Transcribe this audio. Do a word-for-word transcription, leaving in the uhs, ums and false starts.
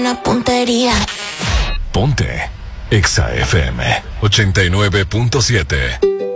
Una puntería. Ponte Exa F M ochenta y nueve punto siete.